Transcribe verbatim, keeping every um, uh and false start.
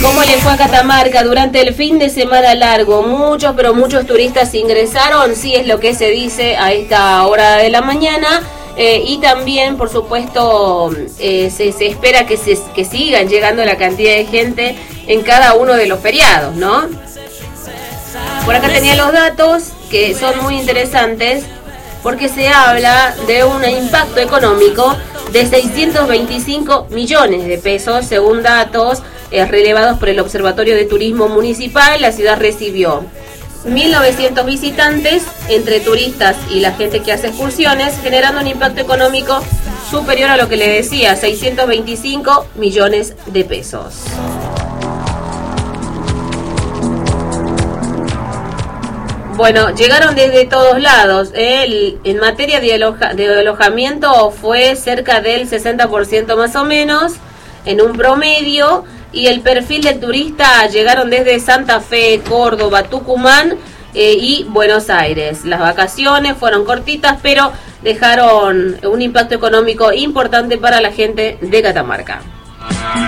¿Cómo le fue a Catamarca durante el fin de semana largo? Muchos, pero muchos turistas ingresaron, sí es lo que se dice a esta hora de la mañana. Eh, y también, por supuesto, eh, se, se espera que, se, que sigan llegando la cantidad de gente en cada uno de los feriados, ¿no? Por acá tenía los datos que son muy interesantes porque se habla de un impacto económico de seiscientos veinticinco millones de pesos, según datos eh, relevados por el Observatorio de Turismo Municipal. La ciudad recibió mil novecientos visitantes entre turistas y la gente que hace excursiones, generando un impacto económico superior a lo que le decía, seiscientos veinticinco millones de pesos. Bueno, llegaron desde todos lados. El, en materia de, aloja, de alojamiento fue cerca del sesenta por ciento más o menos, en un promedio. Y el perfil del turista llegaron desde Santa Fe, Córdoba, Tucumán eh, y Buenos Aires. Las vacaciones fueron cortitas, pero dejaron un impacto económico importante para la gente de Catamarca.